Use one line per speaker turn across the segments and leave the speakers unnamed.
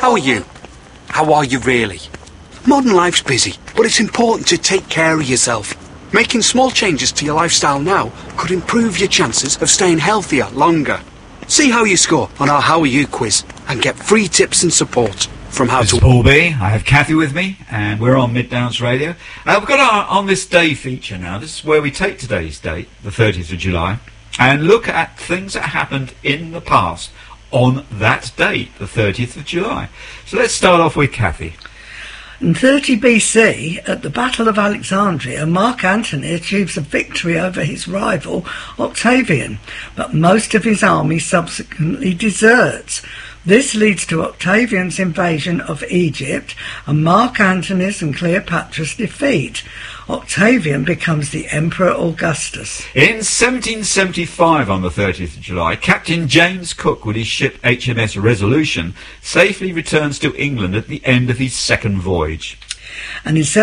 How are you? How are you really? Modern life's busy, but it's important to take care of yourself. Making small changes to your lifestyle now could improve your chances of staying healthier longer. See how you score on our How Are You quiz and get free tips and support from how
This
to...
is Paul B. I have Kathy with me, and we're on Mid Downs Radio. We've got our On This Day feature now. This is where we take today's date, the 30th of July, and look at things that happened in the past on that date, the 30th of July. So let's start off with Kathy.
In 30 BC, at the Battle of Alexandria, Mark Antony achieves a victory over his rival Octavian, but most of his army subsequently deserts. This leads to Octavian's invasion of Egypt and Mark Antony's and Cleopatra's defeat. Octavian becomes the Emperor Augustus.
In 1775, on the 30th of July, Captain James Cook, with his ship HMS Resolution, safely returns to England at the end of his second voyage.
And in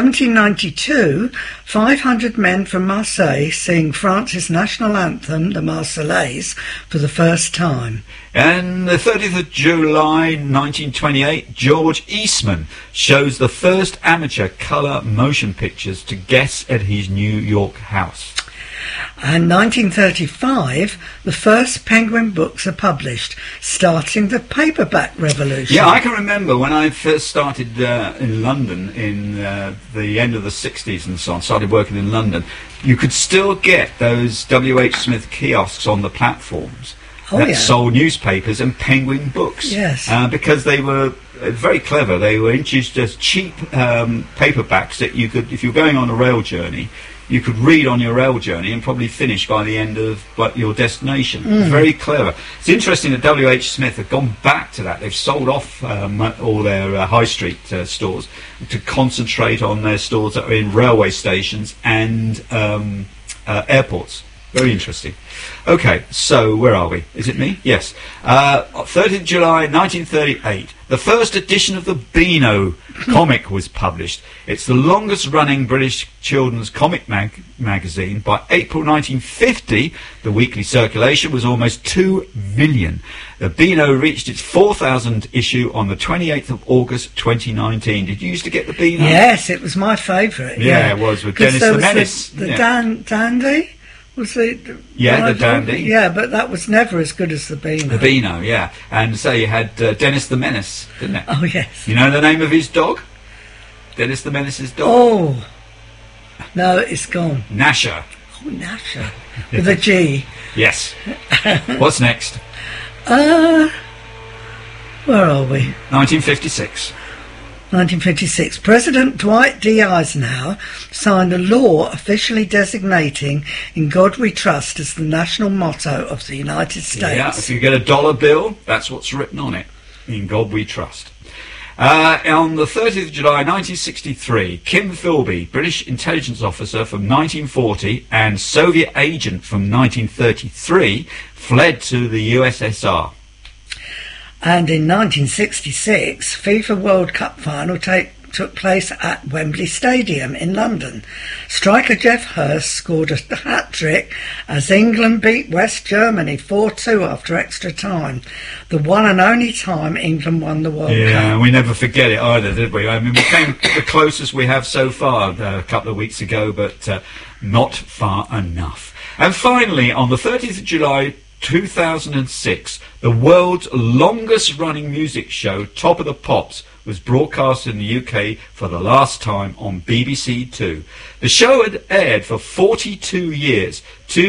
1792, 500 men from Marseille sing France's national anthem, the Marseillaise, for the first time.
And the 30th of July 1928, George Eastman shows the first amateur colour motion pictures to guests at his New York house.
And 1935, the first Penguin books are published, starting the paperback revolution.
Yeah, I can remember when I first started in London in the end of the 60s and so on, started working in London, you could still get those W.H. Smith kiosks on the platforms that sold newspapers and Penguin books.
Yes.
Because they were very clever. They were introduced as cheap paperbacks that you could, if you were going on a rail journey, you could read on your rail journey and probably finish by the end of your destination. Very clever. It's interesting that W.H. Smith have gone back to that. They've sold off all their high street stores to concentrate on their stores that are in railway stations and airports. Very interesting. Okay, so where are we? Is it me? Yes. 30th July 1938, the first edition of the Beano comic was published. It's the longest running British children's comic magazine. By April 1950, the weekly circulation was almost 2 million. The Beano reached its 4,000th issue on the 28th of August 2019. Did you used to get the Beano?
Yes, it was my favourite.
Yeah, it was, with Dennis the Menace.
The Dandy? Was the
Dandy.
Yeah, but that was never as good as the Beano.
The Beano, yeah. And so you had Dennis the Menace, didn't it?
Oh, yes.
You know the name of his dog? Dennis the Menace's dog?
Oh, no, it's gone.
Gnasher.
Oh, Gnasher. With a G.
Yes. What's next?
Where are we?
1956.
1956, President Dwight D. Eisenhower signed a law officially designating "In God We Trust" as the national motto of the United States.
Yeah, if you get a dollar bill, that's what's written on it. In God We Trust. On the 30th of July 1963, Kim Philby, British intelligence officer from 1940 and Soviet agent from 1933, fled to the USSR.
And in 1966, FIFA World Cup final took place at Wembley Stadium in London. Striker Geoff Hurst scored a hat-trick as England beat West Germany 4-2 after extra time. The one and only time England won the World Cup.
Yeah, we never forget it either, did we? I mean, we came the closest we have so far a couple of weeks ago, but not far enough. And finally, on the 30th of July 2006, the world's longest running music show, Top of the Pops, was broadcast in the UK for the last time on BBC Two. The show had aired for 42 years.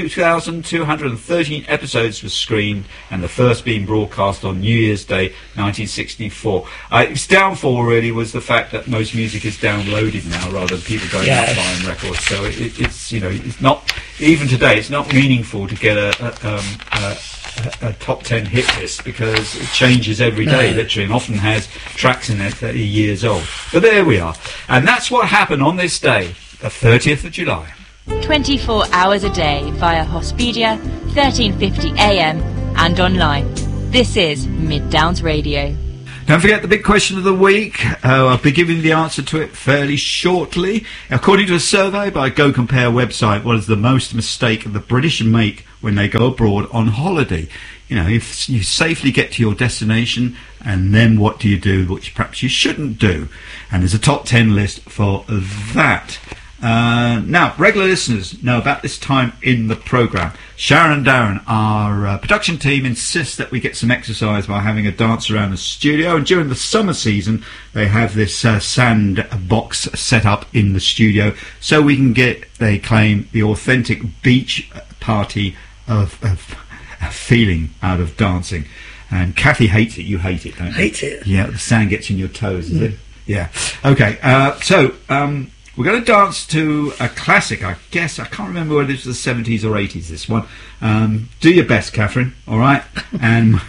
2,213 episodes were screened, and the first being broadcast on New Year's Day 1964. Its downfall really was the fact that most music is downloaded now rather than people going out buying records. So it's it's not, even today, it's not meaningful to get a top 10 hit list because it changes every day, literally, and often has tracks in there that are years old. But there we are. And that's what happened on this day, the 30th of July.
24 hours a day via Hospedia, 1350 AM and online. This is Mid Downs Radio.
Don't forget the big question of the week. I'll be giving the answer to it fairly shortly. According to a survey by Go Compare website, what is the most mistake the British make when they go abroad on holiday? You know, if you safely get to your destination, and then what do you do, which perhaps you shouldn't do? And there's a top 10 list for that. Now, regular listeners know about this time in the programme. Sharon and Darren, our production team, insist that we get some exercise by having a dance around the studio. And during the summer season, they have this sand box set up in the studio so we can get, they claim, the authentic beach party of feeling out of dancing. And Kathy hates it. You hate it, don't you?
Hate it.
Yeah, the sand gets in your toes, is it? Yeah. Okay, so we're going to dance to a classic, I guess. I can't remember whether it was the 70s or 80s, this one. Do your best, Catherine, all right? And